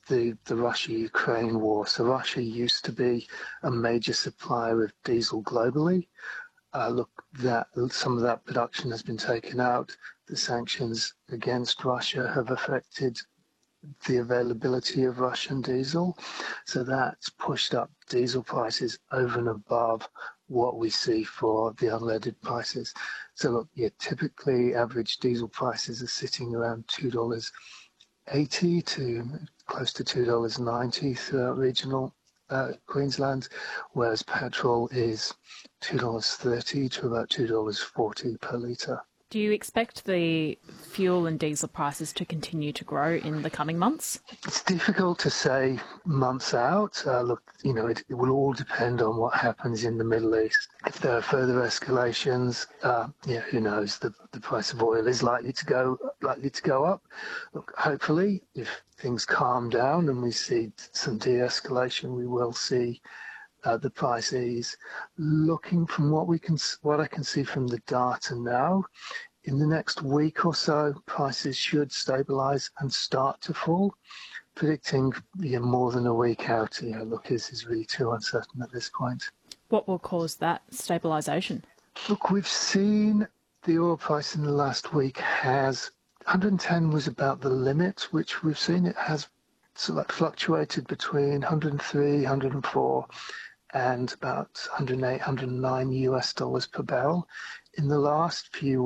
the Russia-Ukraine war. So Russia used to be a major supplier of diesel globally. That some of that production has been taken out. The sanctions against Russia have affected the availability of Russian diesel. So that's pushed up diesel prices over and above what we see for the unleaded prices. So look, typically average diesel prices are sitting around $2.80 to close to $2.90 throughout regional Queensland, whereas petrol is $2.30 to about $2.40 per litre. Do you expect the fuel and diesel prices to continue to grow in the coming months? It's difficult to say months out. It will all depend on what happens in the Middle East. If there are further escalations, who knows? The price of oil is likely to go up. Look, hopefully, if things calm down and we see some de-escalation, we will see the price ease. Looking from what I can see from the data now, in the next week or so, prices should stabilise and start to fall. Predicting more than a week out, is really too uncertain at this point. What will cause that stabilisation? Look, we've seen the oil price in the last week 110 was about the limit, which we've seen it has fluctuated between 103, 104 and about 108, 109 US dollars per barrel. In the last few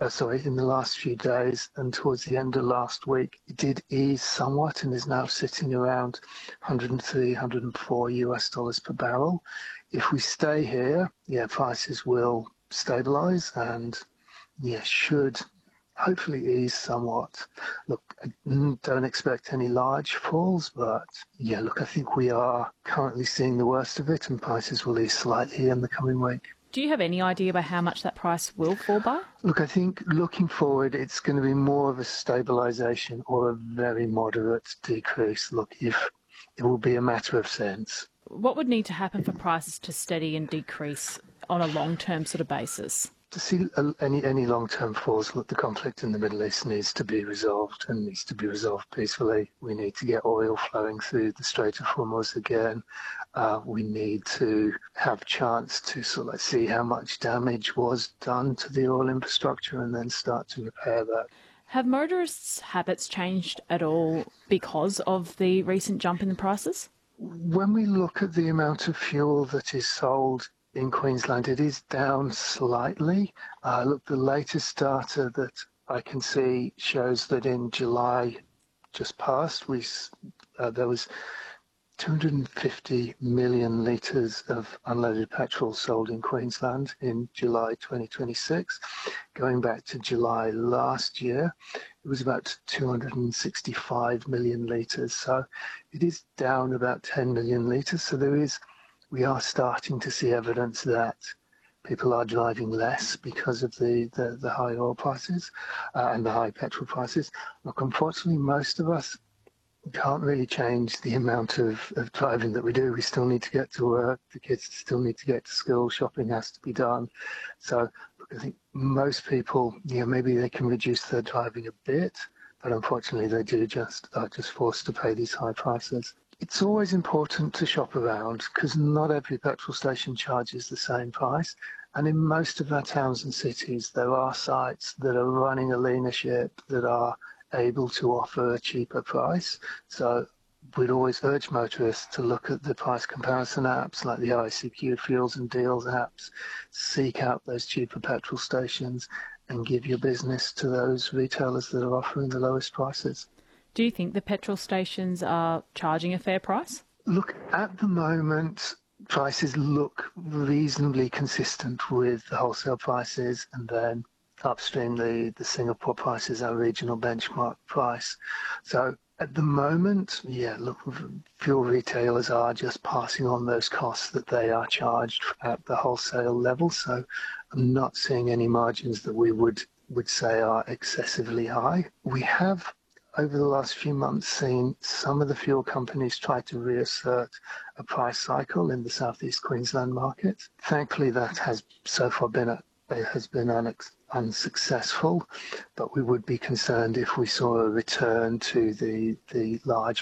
days and towards the end of last week, it did ease somewhat and is now sitting around 103, 104 US dollars per barrel. If we stay here, prices will stabilize and should hopefully ease somewhat. Look, I don't expect any large falls, but I think we are currently seeing the worst of it and prices will ease slightly in the coming week. Do you have any idea about how much that price will fall by? Look, I think looking forward, it's going to be more of a stabilisation or a very moderate decrease. Look, if it will be a matter of cents. What would need to happen for prices to steady and decrease on a long-term sort of basis? To see any long-term falls, look, the conflict in the Middle East needs to be resolved and needs to be resolved peacefully. We need to get oil flowing through the Strait of Hormuz again. We need to have a chance to see how much damage was done to the oil infrastructure and then start to repair that. Have motorists' habits changed at all because of the recent jump in the prices? When we look at the amount of fuel that is sold in Queensland, it is down slightly. The latest data that I can see shows that in July just past, there was 250 million litres of unleaded petrol sold in Queensland in July 2026. Going back to July last year, it was about 265 million litres. So it is down about 10 million litres. So we are starting to see evidence that people are driving less because of the high oil prices and the high petrol prices. Look, unfortunately, most of us can't really change the amount of driving that we do. We still need to get to work. The kids still need to get to school. Shopping has to be done. So look, I think most people, maybe they can reduce their driving a bit, but unfortunately they are just forced to pay these high prices. It's always important to shop around because not every petrol station charges the same price. And in most of our towns and cities, there are sites that are running a leaner ship that are able to offer a cheaper price. So we'd always urge motorists to look at the price comparison apps like the ICQ Fuels and Deals apps, seek out those cheaper petrol stations and give your business to those retailers that are offering the lowest prices. Do you think the petrol stations are charging a fair price? Look, at the moment, prices look reasonably consistent with the wholesale prices, and then upstream the Singapore price is our regional benchmark price. So at the moment, fuel retailers are just passing on those costs that they are charged at the wholesale level. So I'm not seeing any margins that we would say are excessively high. We have over the last few months seen some of the fuel companies try to reassert a price cycle in the southeast Queensland market. Thankfully, that has so far been unsuccessful, but we would be concerned if we saw a return to the large